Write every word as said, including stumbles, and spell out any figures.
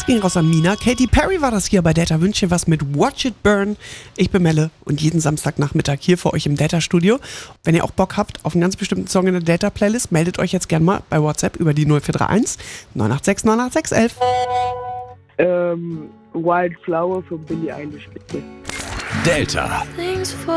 gehen raus an Mina. Katy Perry war das hier bei Data Wünsche was mit Watch It Burn. Ich bin Melle und jeden Samstagnachmittag hier für euch im Data-Studio. Wenn ihr auch Bock habt auf einen ganz bestimmten Song in der Data-Playlist, meldet euch jetzt gerne mal bei WhatsApp über die null vier drei eins neun acht sechs neun acht sechs eins eins. Ähm, Wildflower von Billie Eilish, bitte. Delta.